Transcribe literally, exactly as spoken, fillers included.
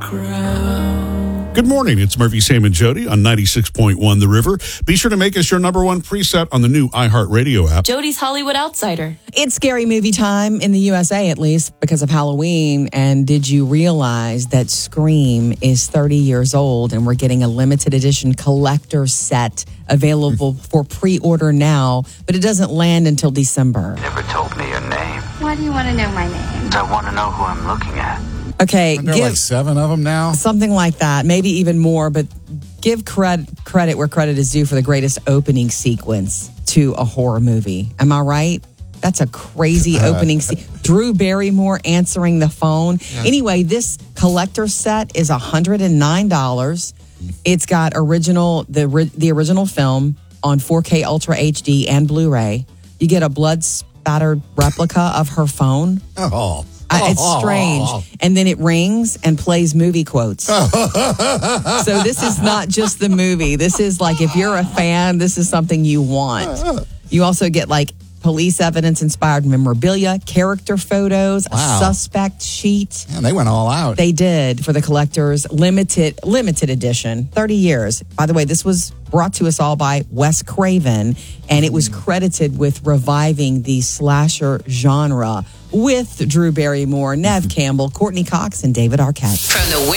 crowd. Good morning. It's Murphy, Sam, and Jody on ninety-six point one The River. Be sure to make us your number one preset on the new iHeartRadio app. Jody's Hollywood Outsider. It's scary movie time in the U S A, at least, because of Halloween. And did you realize that Scream is thirty years old and we're getting a limited edition collector set available for pre-order now, but it doesn't land until December. Never told me your name. Why do you want to know my name? I want to know who I'm looking at. Okay, There are give like seven of them now. something like that, maybe even more, but give credit credit where credit is due for the greatest opening sequence to a horror movie. Am I right? That's a crazy opening scene. Drew Barrymore answering the phone. Anyway, this collector set is one hundred nine dollars. It's got original the the original film on four K Ultra H D and Blu-ray. You get a blood spattered replica of her phone. Oh. Uh, it's strange. And then it rings and plays movie quotes. So this is not just the movie. This is like, if you're a fan, this is something you want. You also get like police evidence inspired memorabilia, character photos, Wow. a suspect sheet. Man, they went all out. They did for the collectors limited limited edition, thirty years. By the way, this was brought to us all by Wes Craven, and it was credited with reviving the slasher genre with Drew Barrymore, Nev Campbell, Courtney Cox, and David Arquette. From the